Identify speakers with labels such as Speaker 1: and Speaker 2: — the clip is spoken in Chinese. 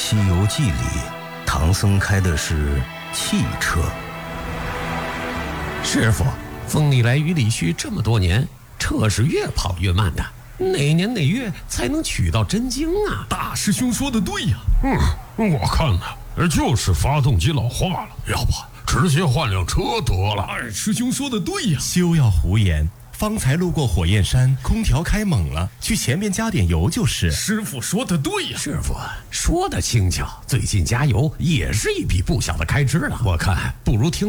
Speaker 1: 西游记》里，唐僧开的是汽车。
Speaker 2: 师傅，风里来雨里去这么多年，车是越跑越慢的，哪年哪月才能取到真经啊？
Speaker 3: 大师兄说的对呀。我看呢，就是发动机老化了，要不直接换辆车得了。二师兄说的对呀。
Speaker 4: 休要胡言，方才路过火焰山，空调开猛了，去前面加点油就是。
Speaker 3: 师傅说的对呀。
Speaker 2: 师傅说的轻巧，最近加油也是一笔不小的开支了。我看不如听